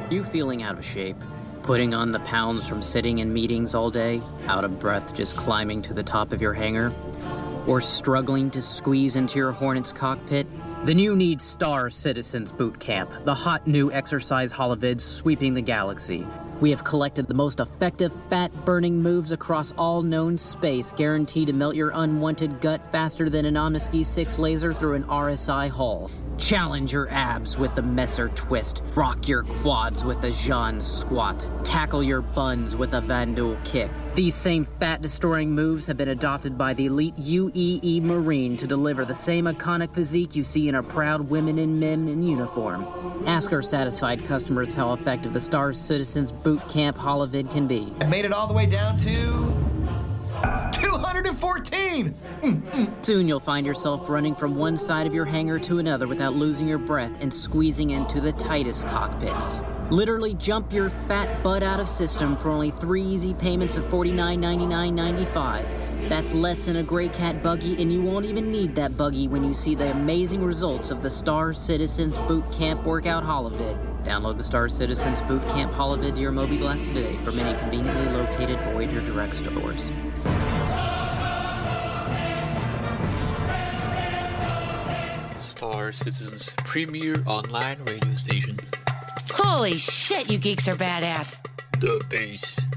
You feeling out of shape? Putting on the pounds from sitting in meetings all day? Out of breath just climbing to the top of your hangar? Or struggling to squeeze into your Hornet's cockpit? Then you need Star Citizens Boot Camp, the hot new exercise holovids sweeping the galaxy. We have collected the most effective fat-burning moves across all known space, guaranteed to melt your unwanted gut faster than an Omniski 6 laser through an RSI hull. Challenge your abs with the Messer Twist. Rock your quads with the Jean Squat. Tackle your buns with a Vandal Kick. These same fat-destroying moves have been adopted by the elite UEE Marine to deliver the same iconic physique you see in our proud women and men in uniform. Ask our satisfied customers how effective the Star Citizens Boot Camp holovid can be. I've made it all the way down to 214! Soon you'll find yourself running from one side of your hangar to another without losing your breath and squeezing into the tightest cockpits. Literally jump your fat butt out of system for only 3 easy payments of $49.99.95. That's less than a Grey Cat buggy, and you won't even need that buggy when you see the amazing results of the Star Citizens Boot Camp Workout Holovid. Download the Star Citizens Boot Camp Holovid to your MobiGlass today from any conveniently located Voyager Direct stores. Star Citizens premier online radio station. Holy shit, you geeks are badass. The base.